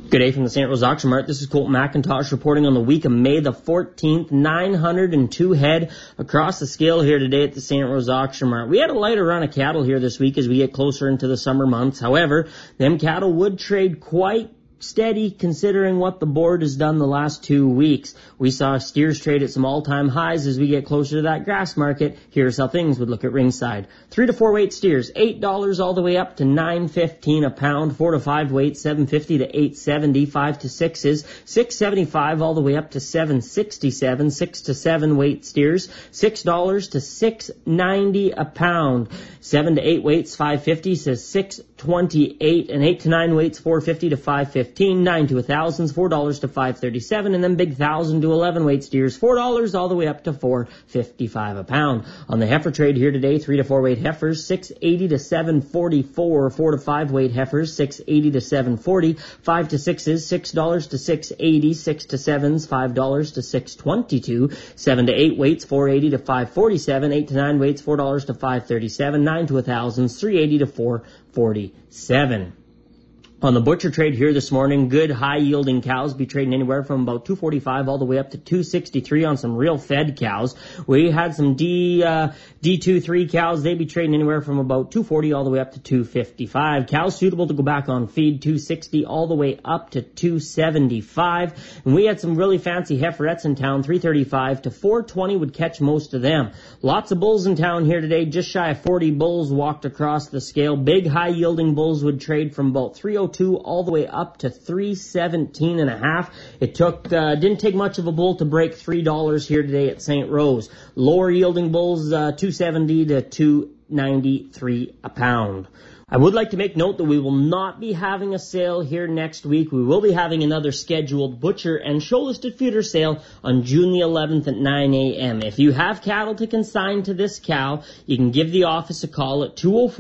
Good day from the St. Rose Auction Mart. This is Colton McIntosh reporting on the week of May the 14th. 902 head across the scale here today at the St. Rose Auction Mart. We had a lighter run of cattle here this week as we get closer into the summer months. However, them cattle would trade quite steady considering what the board has done the last 2 weeks. We saw steers trade at some all-time highs as we get closer to that grass market. Here's how things would look at ringside. 3 to 4 weight steers, $8 all the way up to $9.15 a pound. 4 to 5 weight, $7.50 to $8.70. 5 to 6s, $6.75 all the way up to $7.67. 6 to 7 weight steers, $6 to $6.90 a pound. 7 to 8 weights, $5.50 to $6.28, and 8 to 9 weights, $4.50 to $5.15. 9 to 1,000s, $4 to $5.37, and then big 1,000 to 11 weight steers, $4 all the way up to $4.55 a pound. On the heifer trade here today, 3 to 4 weight heifers, $6.80 to $7.44. 4 to 5 weight heifers, $6.80 to $7.40. 5 to 6s, $6 to $6.80. 6 to 7s, $5 to $6.22. 7 to 8 weights, $4.80 to $5.47. 8 to 9 weights, $4 to $5.37. 9 to 1,000s, $3.80 to $4.47. On the butcher trade here this morning, good high-yielding cows be trading anywhere from about $2.45 all the way up to $2.63 on some real fed cows. We had some D2-3 cows. They be trading anywhere from about $2.40 all the way up to $2.55. Cows suitable to go back on feed, $2.60 all the way up to $2.75. And we had some really fancy heiferettes in town, $3.35 to $4.20 would catch most of them. Lots of bulls in town here today. Just shy of 40 bulls walked across the scale. Big high-yielding bulls would trade from about $3.02 all the way up to $3.17.5. It didn't take much of a bull to break $3 here today at St. Rose. Lower yielding bulls, $2.70 to $2.93 a pound. I would like to make note that we will not be having a sale here next week. We will be having another scheduled butcher and show listed feeder sale on June the 11th at 9 a.m. If you have cattle to consign to this cow, you can give the office a call at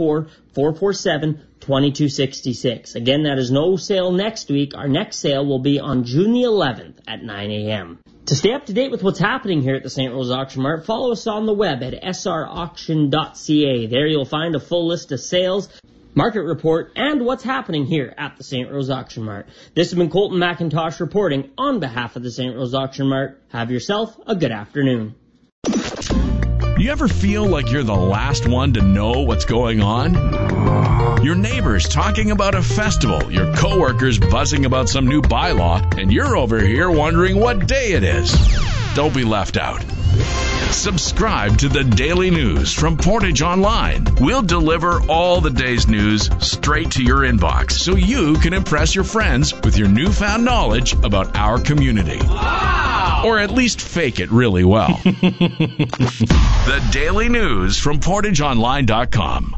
204-447-2266. Again, that is no sale next week. Our next sale will be on June the 11th at 9 a.m. To stay up to date with what's happening here at the St. Rose Auction Mart, follow us on the web at srauction.ca. There you'll find a full list of sales, market report, and what's happening here at the St. Rose Auction Mart. This has been Colton McIntosh reporting on behalf of the St. Rose Auction Mart. Have yourself a good afternoon. You ever feel like you're the last one to know what's going on? Your neighbors talking about a festival, your coworkers buzzing about some new bylaw, and you're over here wondering what day it is. Don't be left out. Subscribe to the Daily News from Portage Online. We'll deliver all the day's news straight to your inbox so you can impress your friends with your newfound knowledge about our community. Wow! Or at least fake it really well. The Daily News from PortageOnline.com.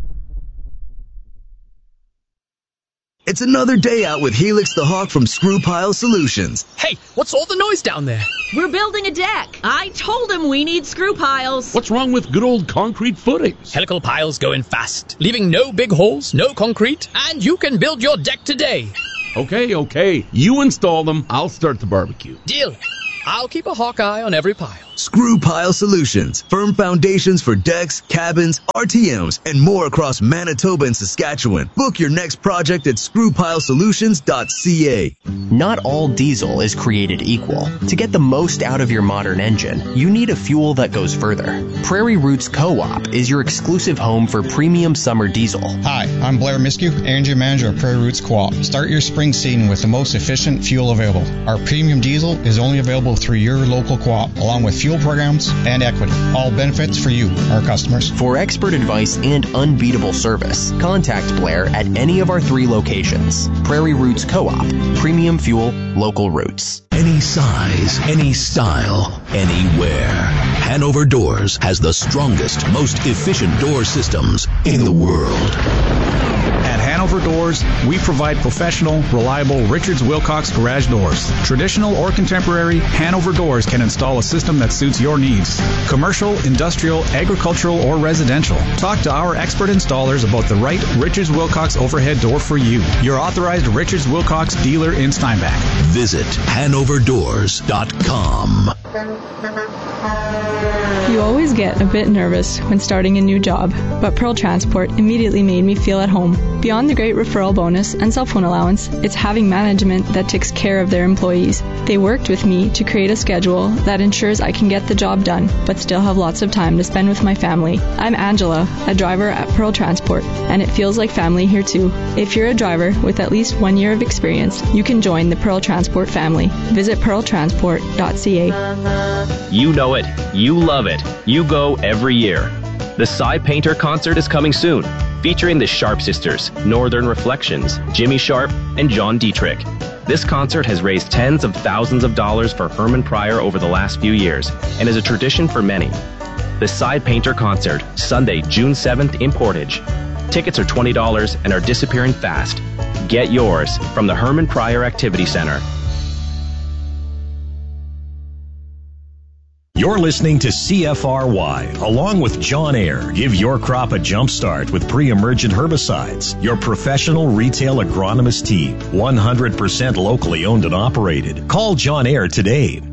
It's another day out with Helix the Hawk from Screw Pile Solutions. Hey, what's all the noise down there? We're building a deck. I told him we need screw piles. What's wrong with good old concrete footings? Helical piles go in fast, leaving no big holes, no concrete, and you can build your deck today. Okay. You install them, I'll start the barbecue. Deal. I'll keep a hawk eye on every pile. Screw Pile Solutions. Firm foundations for decks, cabins, RTMs, and more across Manitoba and Saskatchewan. Book your next project at screwpilesolutions.ca. Not all diesel is created equal. To get the most out of your modern engine, you need a fuel that goes further. Prairie Roots Co-op is your exclusive home for premium summer diesel. Hi, I'm Blair Miskew, Energy Manager of Prairie Roots Co-op. Start your spring season with the most efficient fuel available. Our premium diesel is only available through your local co-op, along with fuel programs and equity. All benefits for you, our customers. For expert advice and unbeatable service, contact Blair at any of our 3 locations. Prairie Roots Co-op. Premium fuel, local roots. Any size, any style, anywhere. Hanover Doors has the strongest, most efficient door systems in the world. At Hanover Doors, we provide professional, reliable Richards Wilcox garage doors. Traditional or contemporary, Hanover Doors can install a system that suits your needs. Commercial, industrial, agricultural, or residential. Talk to our expert installers about the right Richards Wilcox overhead door for you. Your authorized Richards Wilcox dealer in Steinbach. Visit HanoverDoors.com. You always get a bit nervous when starting a new job, but Pearl Transport immediately made me feel at home. Beyond the great referral bonus and cell phone allowance, it's having management that takes care of their employees. They worked with me to create a schedule that ensures I can get the job done, but still have lots of time to spend with my family. I'm Angela, a driver at Pearl Transport, and it feels like family here too. If you're a driver with at least 1 year of experience, you can join the Pearl Transport family. Visit pearltransport.ca. You know it. You love it. You go every year. The Cy Painter concert is coming soon, featuring the Sharp Sisters, Northern Reflections, Jimmy Sharp, and John Dietrich. This concert has raised tens of thousands of dollars for Herman Pryor over the last few years and is a tradition for many. The Cy Painter concert, Sunday, June 7th in Portage. Tickets are $20 and are disappearing fast. Get yours from the Herman Pryor Activity Center. You're listening to CFRY, along with John Ayer. Give your crop a jump start with pre-emergent herbicides. Your professional retail agronomist team, 100% locally owned and operated. Call John Ayer today,